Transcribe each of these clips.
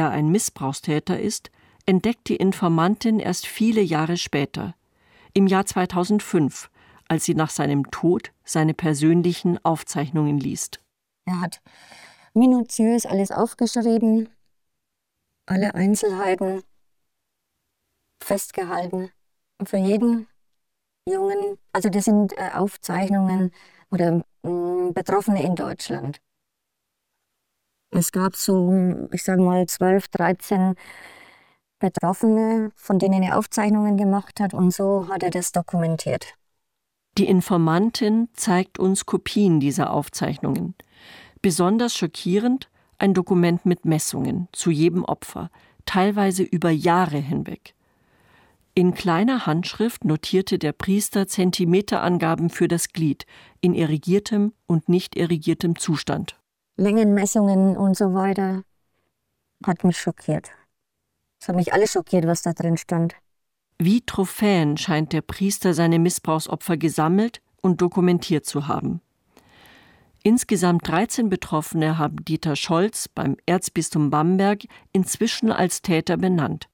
er ein Missbrauchstäter ist, entdeckt die Informantin erst viele Jahre später, im Jahr 2005, als sie nach seinem Tod seine persönlichen Aufzeichnungen liest. Er hat minutiös alles aufgeschrieben, alle Einzelheiten festgehalten. Und für jeden Jungen, also das sind Aufzeichnungen oder Betroffene in Deutschland. Es gab so, ich sage mal, 12, 13 Betroffene, von denen er Aufzeichnungen gemacht hat, und so hat er das dokumentiert. Die Informantin zeigt uns Kopien dieser Aufzeichnungen. Besonders schockierend ein Dokument mit Messungen zu jedem Opfer, teilweise über Jahre hinweg. In kleiner Handschrift notierte der Priester Zentimeterangaben für das Glied in irrigiertem und nicht irrigiertem Zustand. Längenmessungen und so weiter hat mich schockiert. Es hat mich alles schockiert, was da drin stand. Wie Trophäen scheint der Priester seine Missbrauchsopfer gesammelt und dokumentiert zu haben. Insgesamt 13 Betroffene haben Dieter Scholz beim Erzbistum Bamberg inzwischen als Täter benannt.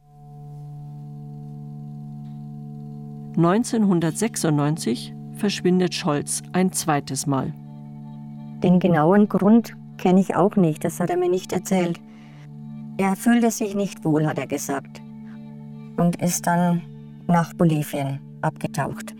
1996 verschwindet Scholz ein zweites Mal. Den genauen Grund kenne ich auch nicht, das hat er mir nicht erzählt. Er fühlte sich nicht wohl, hat er gesagt, und ist dann nach Bolivien abgetaucht.